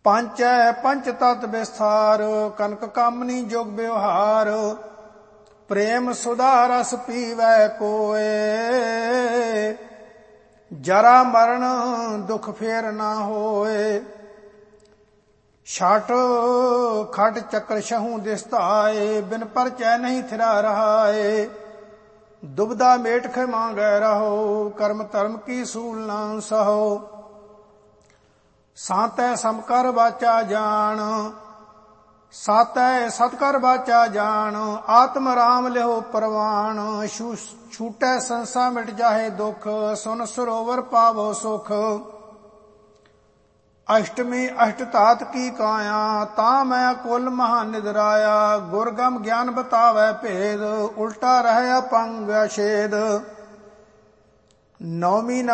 ਪਾਂਚੈ ਪੰਚ ਤਤ ਵਿਸਥਾਰ, ਕਨਕ ਕਾਮਨੀ ਜੁਗ ਵਿਵਹਾਰ। ਪ੍ਰੇਮ ਸੁਧਾ ਰਸ ਪੀਵੈ ਕੋਏ, ਜਰਾ ਮਰਨ ਦੁਖ ਫੇਰ ਨਾ ਹੋਏ। ਛਟ ਖਟ ਚੱਕਰ ਛਹੂ ਦਿਸਤਾਏ, ਬਿਨ ਪਰਚੈ ਨਹੀਂ ਥਿਰਾ ਰਹਾਏ। ਦੁਬਦਾ ਮੇਟ ਖ ਮੰਗੈ ਰਹੋ, ਕਰਮ ਧਰਮ ਕੀ ਸੂਲ ਨਾ ਸਹੋ। ਸਾਤੈ ਸਮਕਰ ਵਾਚਾ ਜਾਣ, ਸਾਤੈ ਸਤਕਰ ਵਾਚਾ ਜਾਣ। ਆਤਮ ਰਾਮ ਲਿਓ ਪ੍ਰਵਾਣ, ਛੂਟੈ ਸੰਸਾ ਮਿਟ ਜਾਹੇ ਦੁਖ। ਸੁਨ ਸਰੋਵਰ ਪਾਵੋ ਸੁਖ। ਅਸ਼ਟਮੀ ਅਸ਼ਟ ਧਾਤ ਕੀ ਕਾਇਆ, ਤਾਂ ਮੈਂ ਕੁਲ ਮਹਾ ਨਿਦਰਾਇਆ। ਗੁਰਗਮ ਗਿਆਨ ਬਤਾਵੈ ਭੇਦ, ਉਲਟਾ ਰਹਿ ਅਪੰਗ ਛੇਦ। ਨੌਵੀਂ